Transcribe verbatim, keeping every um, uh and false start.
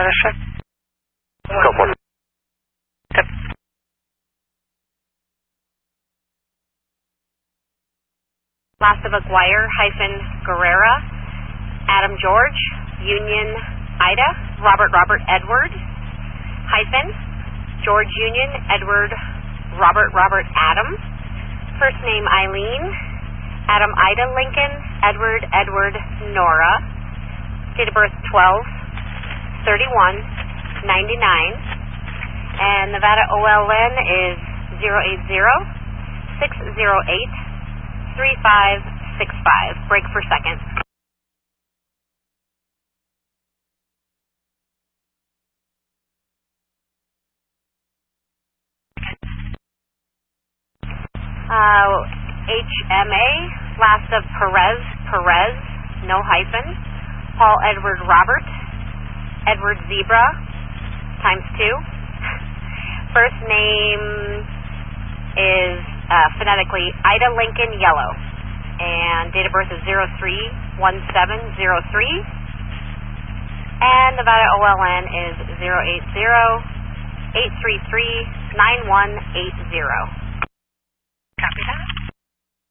Go for it. Yep. Last of Aguirre hyphen Guerrera, Adam George, Union Ida, Robert Robert Edward, hyphen, George Union, Edward, Robert Robert Adam, first name Eileen, Adam Ida Lincoln, Edward Edward Nora, date of birth twelve thirty-one ninety-nine, and Nevada O L N is zero eight zero six zero eight three five six five. Break for second. Uh, H M A, last of Perez, Perez, no hyphen, Paul Edward Robert, Edward Zebra, times two. First name is uh, phonetically Ida Lincoln Yellow, and date of birth is zero three one seven zero three, and Nevada O L N is zero eight zero eight three three nine one eight zero. Copy that.